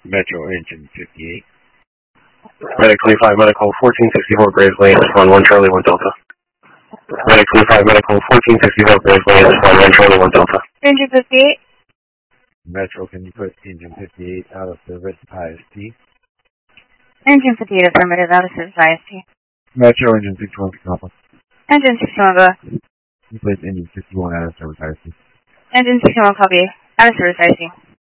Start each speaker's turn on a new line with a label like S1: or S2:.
S1: Metro Engine 58.
S2: Medic 25 Medical 1464 Graves Lane, Spawn 1 Charlie 1 Delta. Medic 25 Medical 1464 Graves Lane, Spawn 1 Charlie 1 Delta.
S3: Engine 58.
S1: Metro, can you put Engine 58 out of service, IST?
S3: Engine 58 affirmative, out of service IST.
S1: Metro, Engine 61 Complex.
S3: Engine 61 go.
S1: You place Engine 61 out of service, IST.
S3: Engine 61 copy, out of service IST.